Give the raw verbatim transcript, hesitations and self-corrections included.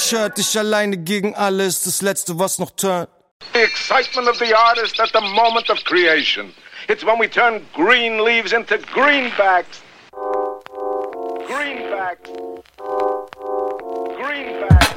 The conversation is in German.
Shirt, ich alleine gegen alles, das letzte was noch turnt. The excitement of the artist at the moment of creation. It's when we turn green leaves into greenbacks. Greenbacks. Greenbacks.